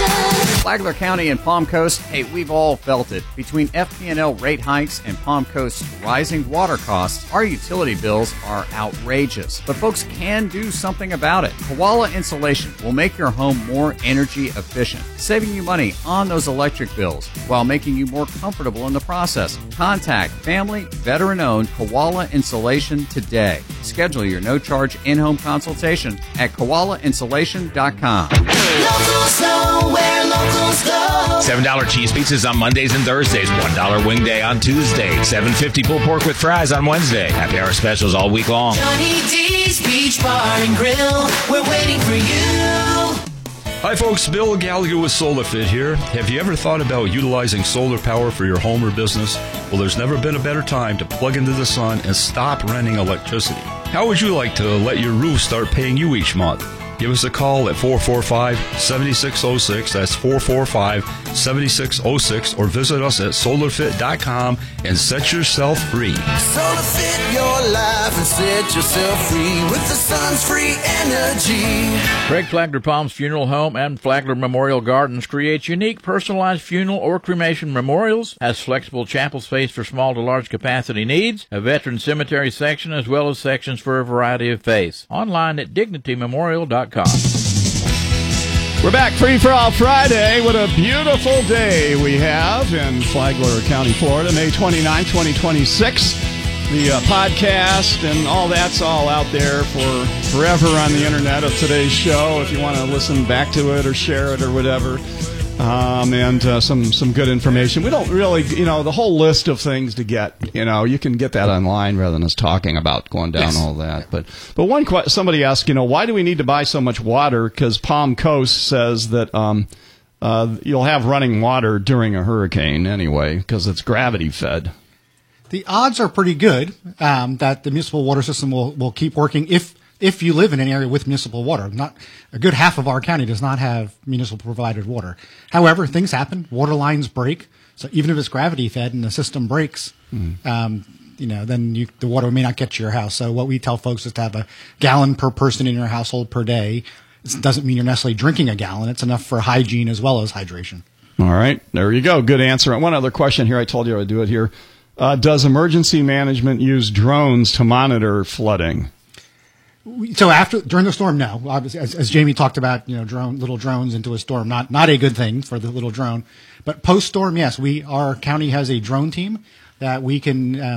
Flagler County and Palm Coast, hey, we've all felt it. Between FP&L rate hikes and Palm Coast's rising water costs, our utility bills are outrageous. But folks can do something about it. Koala Insulation will make your home more energy efficient, saving you money on those electric bills while making you more comfortable in the process. Contact family, veteran-owned Koala Insulation today. Schedule your no-charge in-home consultation at koalainsulation.com. Locals know where locals go. $7 cheese pizzas on Mondays and Thursdays. $1 wing day on Tuesday. $7.50 pulled pork with fries on Wednesday. Happy hour specials all week long. Johnny D's Beach Bar and Grill. We're waiting for you. Hi folks, Bill Gallagher with SolarFit here. Have you ever thought about utilizing solar power for your home or business? Well, there's never been a better time to plug into the sun and stop renting electricity. How would you like to let your roof start paying you each month? Give us a call at 445-7606. That's 445-7606. Or visit us at solarfit.com and set yourself free. SolarFit your life and set yourself free with the sun's free energy. Craig Flagler Palms Funeral Home and Flagler Memorial Gardens creates unique personalized funeral or cremation memorials, has flexible chapel space for small to large capacity needs, a veteran cemetery section, as well as sections for a variety of faiths. Online at dignitymemorial.com. We're back, Free for All Friday. What a beautiful day we have in Flagler County, Florida, May 29, 2026. The podcast and all that's all out there for forever on the internet of today's show if you want to listen back to it or share it or whatever. And some good information. We don't really, the whole list of things to get, you can get that online rather than us talking about going down all that. But somebody asked, why do we need to buy so much water? Because Palm Coast says that you'll have running water during a hurricane anyway because it's gravity fed. The odds are pretty good that the municipal water system will keep working if you live in an area with municipal water. Not a good half of our county does not have municipal provided water. However, things happen. Water lines break. So even if it's gravity fed and the system breaks, then the water may not get to your house. So what we tell folks is to have a gallon per person in your household per day. It doesn't mean you're necessarily drinking a gallon. It's enough for hygiene as well as hydration. All right. There you go. Good answer. And one other question here. I told you I would do it here. Does emergency management use drones to monitor flooding? So during the storm, no. Obviously, as Jamie talked about, little drones into a storm, not a good thing for the little drone. But post storm, yes, our county has a drone team that we can